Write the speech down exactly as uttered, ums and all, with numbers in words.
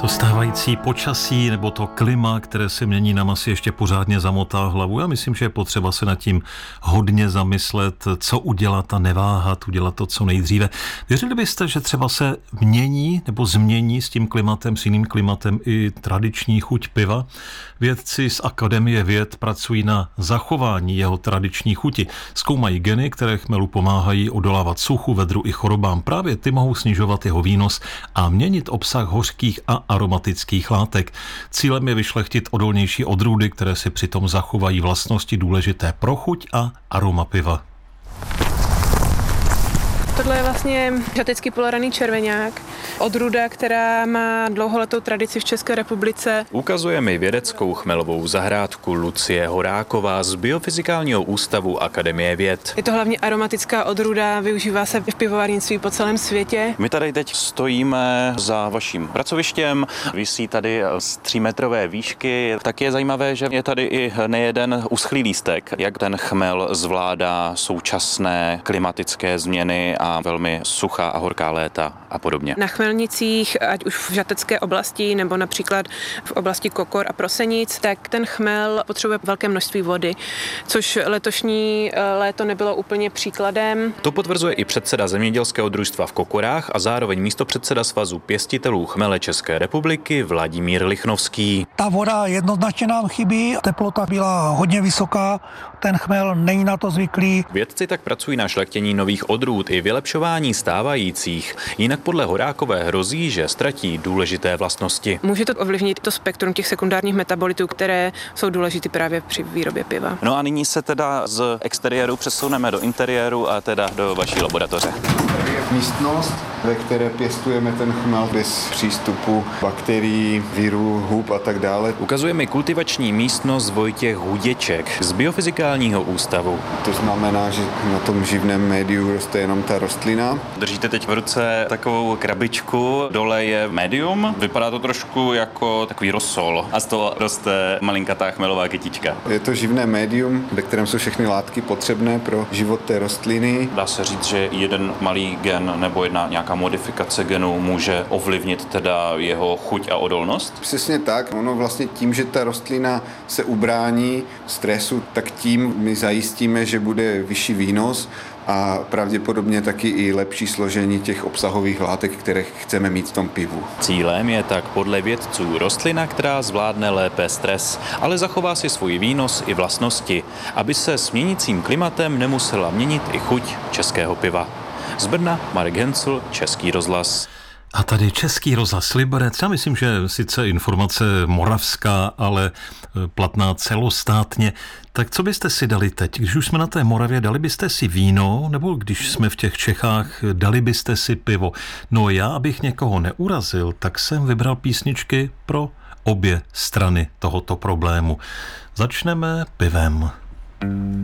To stávající počasí nebo to klima, které se mění, nám asi ještě pořádně zamotá hlavu. Já myslím, že je potřeba se nad tím hodně zamyslet, co udělat a neváhat, udělat to co nejdříve. Věřili byste, že třeba se mění nebo změní s tím klimatem, s jiným klimatem i tradiční chuť piva? Vědci z Akademie věd pracují na zachování jeho tradiční chuti. Zkoumají geny, které chmelu pomáhají odolávat suchu, vedru i chorobám. Právě ty mohou snižovat jeho výnos a měnit obsah hořkých a aromatických látek. Cílem je vyšlechtit odolnější odrůdy, které si přitom zachovají vlastnosti důležité pro chuť a aroma piva. Tohle je vlastně žatecký poloraný červeňák, odrůda, která má dlouholetou tradici v České republice. Ukazuje mi vědeckou chmelovou zahrádku Lucie Horáková z Biofyzikálního ústavu Akademie věd. Je to hlavně aromatická odrůda, využívá se v pivovarnictví po celém světě. My tady teď stojíme za vaším pracovištěm, visí tady z třímetrové výšky. Tak je zajímavé, že je tady i nejeden uschlý lístek, jak ten chmel zvládá současné klimatické změny a velmi suchá a horká léta a podobně. Na chmelnicích, ať už v žatecké oblasti nebo například v oblasti Kokor a Prosenic, tak ten chmel potřebuje velké množství vody, což letošní léto nebylo úplně příkladem. To potvrzuje i předseda zemědělského družstva v Kokorách a zároveň místopředseda Svazu pěstitelů chmele České republiky Vladimír Lichnovský. Ta voda jednoznačně nám chybí, teplota byla hodně vysoká, ten chmel není na to zvyklý. Vědci tak pracují na šlechtění nových odrůd i vylepšování stávajících. Jinak podle Horákové hrozí, že ztratí důležité vlastnosti. Může to ovlivnit to spektrum těch sekundárních metabolitů, které jsou důležité právě při výrobě piva. No a nyní se teda z exteriéru přesuneme do interiéru a teda do vaší laboratoře. Místnost, ve které pěstujeme ten chmel bez přístupu bakterií, virů, hub a tak dále. Ukazuje mi kultivační místnost Vojtěch Huděček z Biofyzikálního ústavu. To znamená, že na tom živném médiu roste jenom ta rostlina. Držíte teď v ruce takovou krabičku, dole je médium, vypadá to trošku jako takový rozsol a z toho roste malinkatá chmelová kytička. Je to živné médium, ve kterém jsou všechny látky potřebné pro život té rostliny. Dá se říct, že jeden malý gen nebo jedna nějaká modifikace genu může ovlivnit teda jeho chuť a odolnost? Přesně tak. Ono vlastně tím, že ta rostlina se ubrání stresu, tak tím my zajistíme, že bude vyšší výnos a pravděpodobně taky i lepší složení těch obsahových látek, které chceme mít v tom pivu. Cílem je tak podle vědců rostlina, která zvládne lépe stres, ale zachová si svůj výnos i vlastnosti, aby se s měnícím klimatem nemusela měnit i chuť českého piva. Z Brna Marek Hencl, Český rozhlas. A tady Český rozhlas Liberec. Já myslím, že sice informace moravská, ale platná celostátně. Tak co byste si dali teď? Když už jsme na té Moravě, dali byste si víno, nebo když jsme v těch Čechách, dali byste si pivo? No já, abych někoho neurazil, tak jsem vybral písničky pro obě strany tohoto problému. Začneme pivem.